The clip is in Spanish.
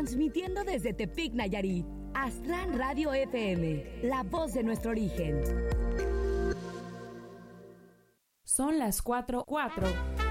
Transmitiendo desde Tepic, Nayarit, Aztlán Radio FM, la voz de nuestro origen. Son las 4:04.